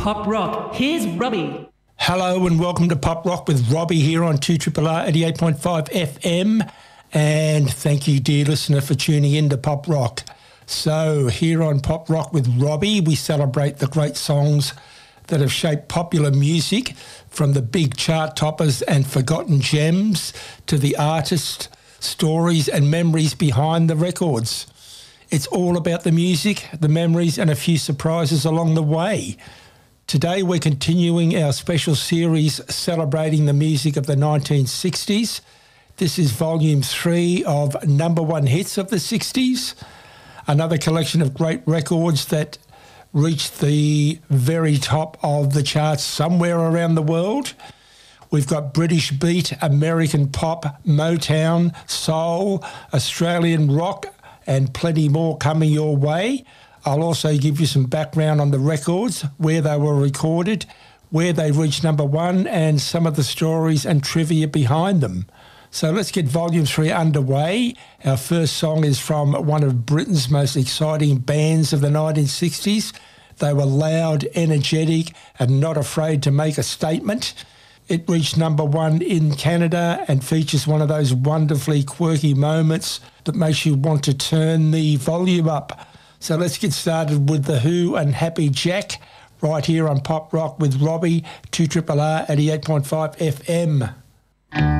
Pop Rock. Here's Robbie. Hello and welcome to Pop Rock with Robbie here on 2RRR 88.5 FM. And thank you, dear listener, for tuning in to Pop Rock. So here on Pop Rock with Robbie, we celebrate the great songs that have shaped popular music, from the big chart toppers and forgotten gems to the artists, stories and memories behind the records. It's all about the music, the memories and a few surprises along the way. Today we're continuing our special series celebrating the music of the 1960s. This is volume 3 of number 1 hits of the 60s, another collection of great records that reached the very top of the charts somewhere around the world. We've got British beat, American pop, Motown, soul, Australian rock, and plenty more coming your way. I'll also give you some background on the records, where they were recorded, where they reached number 1, and some of the stories and trivia behind them. So let's get Volume 3 underway. Our first song is from one of Britain's most exciting bands of the 1960s. They were loud, energetic, and not afraid to make a statement. It reached number 1 in Canada and features one of those wonderfully quirky moments that makes you want to turn the volume up. So let's get started with The Who and Happy Jack right here on Pop Rock with Robbie, 2RRR 88.5 FM.